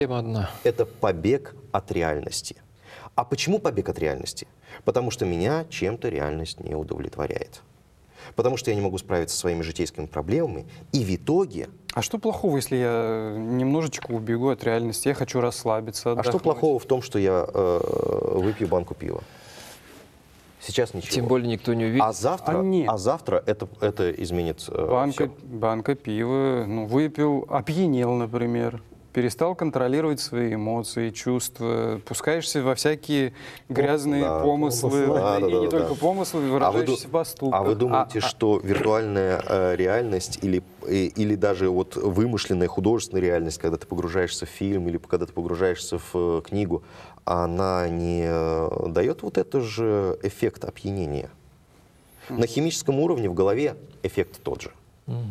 Тема одна. Это побег от реальности. А почему побег от реальности? Потому что меня чем-то реальность не удовлетворяет. Потому что я не могу справиться со своими житейскими проблемами, и в итоге... А что плохого, если я немножечко убегу от реальности, я хочу расслабиться, отдохнуть? А что плохого в том, что я выпью банку пива? Сейчас ничего. Тем более никто не увидит. А завтра это изменит Банка пива, ну, выпил, опьянел, например. Перестал контролировать свои эмоции, чувства, пускаешься во всякие грязные помыслы, и не только помыслы, выражающиеся в поступках. А вы думаете, что виртуальная реальность или даже вот вымышленная художественная реальность, когда ты погружаешься в фильм или когда ты погружаешься в книгу, она не дает вот этот же эффект опьянения? На химическом уровне в голове эффект тот же.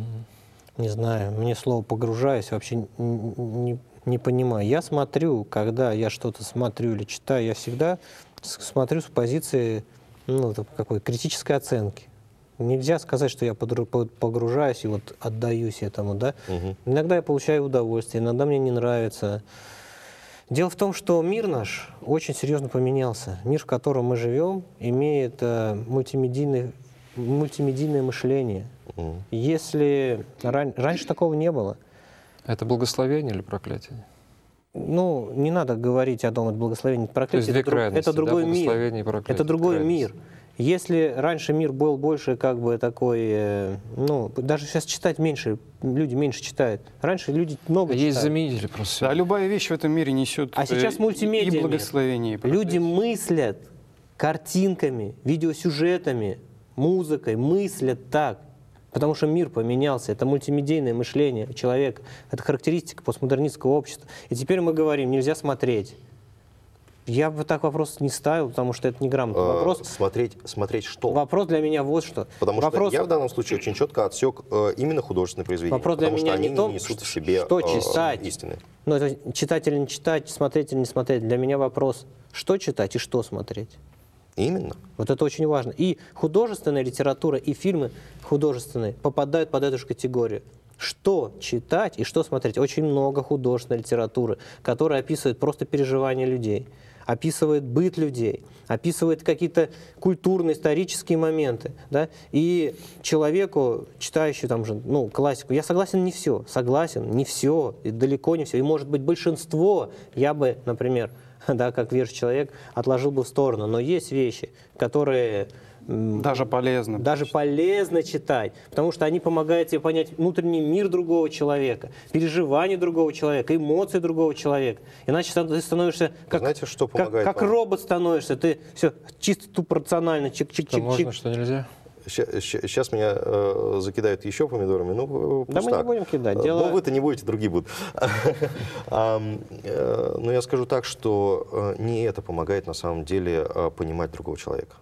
Не знаю, мне слово «погружаюсь» вообще не понимаю. Я смотрю, когда я что-то смотрю или читаю, я всегда смотрю с позиции какой критической оценки. Нельзя сказать, что я погружаюсь и вот отдаюсь этому, да. Иногда я получаю удовольствие, иногда мне не нравится. Дело в том, что мир наш очень серьезно поменялся. Мир, в котором мы живем, имеет мультимедийное мышление. Если раньше такого не было. Это благословение или проклятие? Ну, не надо говорить о том, это благословение, это проклятие. То есть две крайности, это другой мир. Это другой мир. Если раньше мир был больше как бы такой, даже сейчас читать меньше, люди меньше читают. Раньше люди много читают. Есть заменители просто. А любая вещь в этом мире несет а сейчас мультимедиа и благословение. И люди мыслят картинками, видеосюжетами, музыкой, мыслят так. Потому что мир поменялся, это мультимедийное мышление человека, это характеристика постмодернистского общества. И теперь мы говорим, нельзя смотреть. Я бы так вопрос не ставил, потому что это неграмотный вопрос. Смотреть что? Вопрос для меня вот что. Потому что я в данном случае очень четко отсек именно художественные произведения, вопрос для потому меня что они не том, не несут в себе что читать. истины. Ну, это читать или не читать, смотреть или не смотреть. Для меня вопрос, что читать и что смотреть. Именно. Вот это очень важно. И художественная литература, и фильмы художественные попадают под эту же категорию. Что читать и что смотреть? Очень много художественной литературы, которая описывает просто переживания людей, описывает быт людей, описывает какие-то культурные, исторические моменты. Да? И человеку, читающему классику, я согласен, не все, и далеко не все. И, может быть, большинство я бы, например, да, как верующий человек, отложил бы в сторону. Но есть вещи, которые даже полезно читать, потому что они помогают тебе понять внутренний мир другого человека, переживания другого человека, эмоции другого человека. Иначе ты становишься как робот становишься. Ты все чисто тупо рационально. Что можно, что нельзя? Сейчас меня закидают еще помидорами, да мы не будем кидать. Но вы-то не будете, другие будут. Но я скажу так, что не это помогает на самом деле понимать другого человека.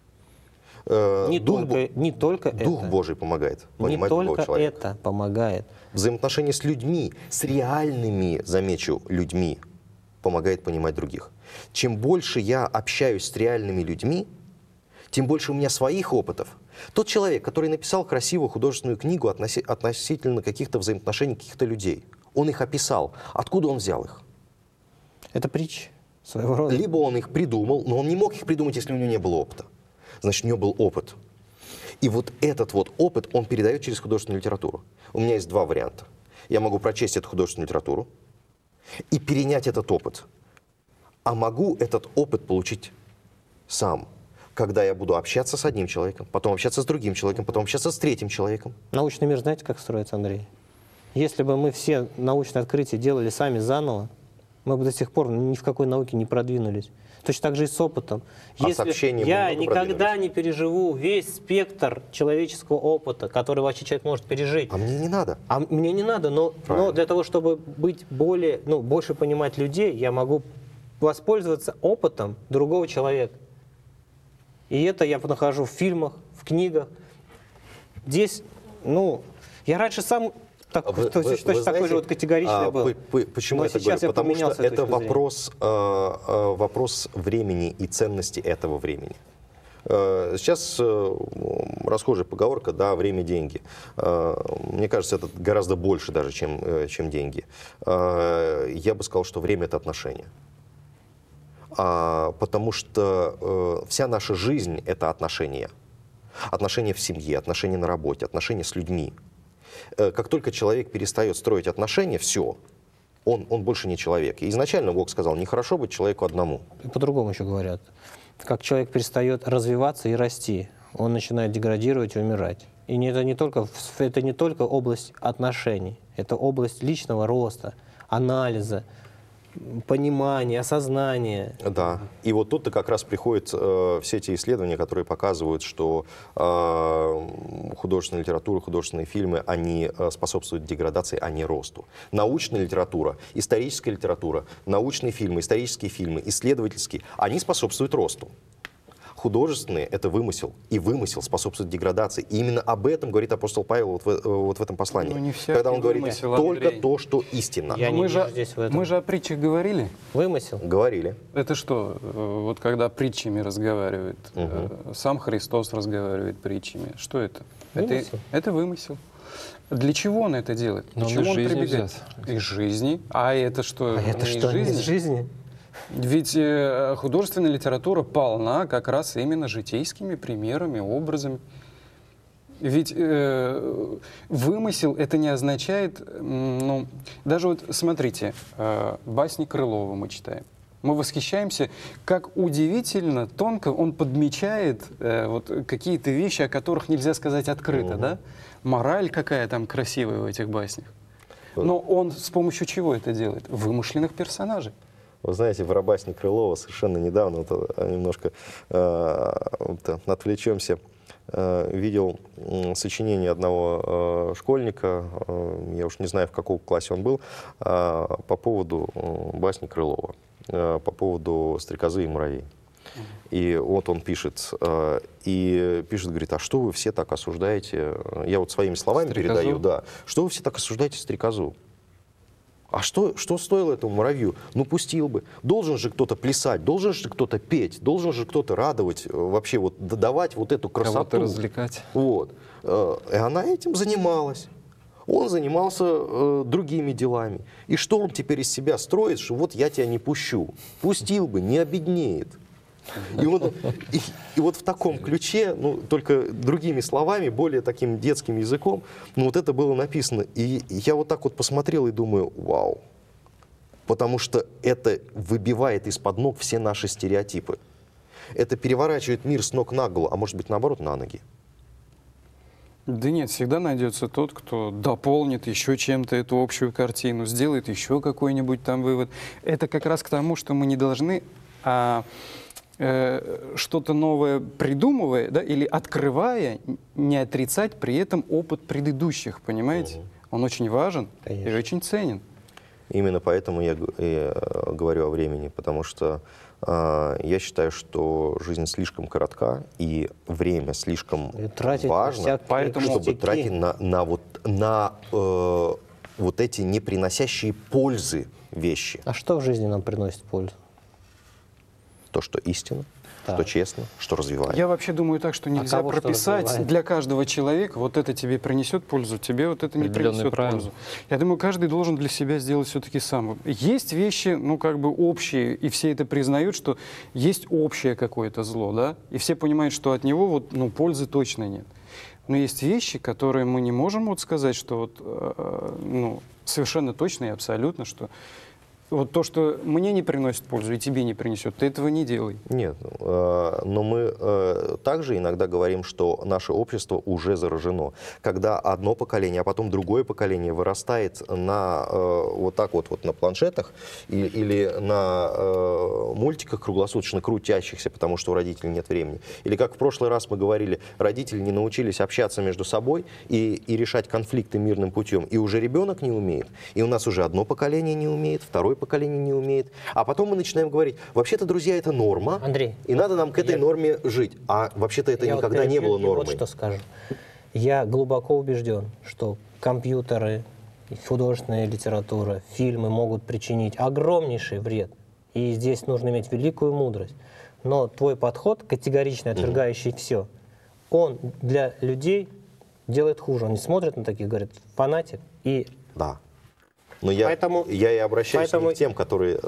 Не только Дух Божий помогает понимать другого человека. Не только это помогает. Взаимоотношения с людьми, с реальными, замечу, людьми, помогает понимать других. Чем больше я общаюсь с реальными людьми, тем больше у меня своих опытов. Тот человек, который написал красивую художественную книгу относительно каких-то взаимоотношений каких-то людей, он их описал. Откуда он взял их? Это притча своего рода. Либо он их придумал, но он не мог их придумать, если у него не было опыта. Значит, у него был опыт. И вот этот вот опыт он передает через художественную литературу. У меня есть два варианта. Я могу прочесть эту художественную литературу и перенять этот опыт. А могу этот опыт получить сам, когда я буду общаться с одним человеком, потом общаться с другим человеком, потом общаться с третьим человеком. Научный мир знаете, как строится, Андрей? Если бы мы все научные открытия делали сами заново, мы бы до сих пор ни в какой науке не продвинулись. Точно так же и с опытом. Если я никогда не переживу весь спектр человеческого опыта, который вообще человек может пережить. А мне не надо. А мне не надо, но для того, чтобы быть больше понимать людей, я могу воспользоваться опытом другого человека. И это я нахожу в фильмах, в книгах. Здесь, я раньше сам точно такой же категоричный был. Почему я так говорю? Потому что это вопрос времени и ценности этого времени. Сейчас расхожая поговорка, да, время – деньги. Мне кажется, это гораздо больше даже, чем деньги. Я бы сказал, что время – это отношения. Потому что вся наша жизнь – это отношения. Отношения в семье, отношения на работе, отношения с людьми. Как только человек перестает строить отношения, все, он больше не человек. И изначально Бог сказал, нехорошо быть человеку одному. И по-другому еще говорят. Как человек перестает развиваться и расти, он начинает деградировать и умирать. И это не только область отношений, это область личного роста, анализа, понимания, осознания. Да. И вот тут-то как раз приходят все эти исследования, которые показывают, что художественная литература, художественные фильмы, они способствуют деградации, а не росту. Научная литература, историческая литература, научные фильмы, исторические фильмы, исследовательские, они способствуют росту. Художественные — это вымысел, и вымысел способствует деградации. И именно об этом говорит апостол Павел вот в этом послании. Ну, не когда он говорит вымысел, только Андрей. то, что истинно. Я не вижу здесь в этом. Мы же о притчах говорили. Вымысел? Говорили. Это что? Вот когда притчами разговаривает, сам Христос разговаривает притчами. Что это? Вымысел. Это вымысел. Для чего он это делает? Но Для он чего из жизни прибегает? взят. Из жизни. А это что? А это не что, не из жизни? Ведь художественная литература полна как раз именно житейскими примерами, образами. Ведь вымысел это не означает, ну, даже вот смотрите, басни Крылова мы читаем. Мы восхищаемся, как удивительно тонко он подмечает вот какие-то вещи, о которых нельзя сказать открыто, да? Мораль какая там красивая в этих баснях. Но он с помощью чего это делает? Вымышленных персонажей. Вы знаете, в «Рабасне» Крылова совершенно недавно, немножко отвлечемся, видел сочинение одного школьника, я уж не знаю, в каком классе он был, по поводу басни Крылова, по поводу «Стрекозы и муравей». И вот он пишет, говорит, а что вы все так осуждаете, я вот своими словами Стрекозу? передаю, да, что вы все так осуждаете стрекозу? А что стоило этому муравью? Ну, пустил бы. Должен же кто-то плясать, должен же кто-то петь, должен же кто-то радовать, вообще вот давать вот эту красоту. Кого-то развлекать. Вот. И она этим занималась. Он занимался другими делами. И что он теперь из себя строит, что вот я тебя не пущу. Пустил бы, не обеднеет. И вот в таком ключе, ну, только другими словами, более таким детским языком, ну, вот это было написано. И я вот так вот посмотрел и думаю, вау. Потому что это выбивает из-под ног все наши стереотипы. Это переворачивает мир с ног на голову, а может быть, наоборот, на ноги. Да нет, всегда найдется тот, кто дополнит еще чем-то эту общую картину, сделает еще какой-нибудь там вывод. Это как раз к тому, что мы не должны... что-то новое придумывая, да, или открывая, не отрицать при этом опыт предыдущих, понимаете? Он очень важен и очень ценен. Именно поэтому я говорю о времени, потому что я считаю, что жизнь слишком коротка, и время слишком важно, чтобы тратить на вот эти не приносящие пользы вещи. А что в жизни нам приносит пользу? То, что истинно, что честно, что развивает. Я вообще думаю так, что нельзя прописать для каждого человека, вот это тебе принесет пользу, тебе вот это не принесет пользу. Я думаю, каждый должен для себя сделать все-таки сам. Есть вещи, ну, как бы общие, и все это признают, что есть общее какое-то зло, да, и все понимают, что от него вот, ну, пользы точно нет. Но есть вещи, которые мы не можем вот сказать, что вот, ну, совершенно точно и абсолютно, что вот то, что мне не приносит пользу и тебе не принесет, ты этого не делай. Нет, но мы также иногда говорим, что наше общество уже заражено. Когда одно поколение, а потом другое поколение вырастает на вот так вот на планшетах или на мультиках круглосуточно крутящихся, потому что у родителей нет времени. Или как в прошлый раз мы говорили, родители не научились общаться между собой и решать конфликты мирным путем. И уже ребенок не умеет. И у нас уже одно поколение не умеет, второе поколение не умеет. А потом мы начинаем говорить, вообще-то, друзья, это норма, Андрей, и надо нам к этой норме жить. А вообще-то это никогда не было нормой. Вот что скажу. Я глубоко убежден, что компьютеры, художественная литература, фильмы могут причинить огромнейший вред. И здесь нужно иметь великую мудрость. но твой подход, категорично отвергающий все, он для людей делает хуже. Он не смотрит на таких, говорит, фанатик. И Да. Но я и обращаюсь не к тем, которые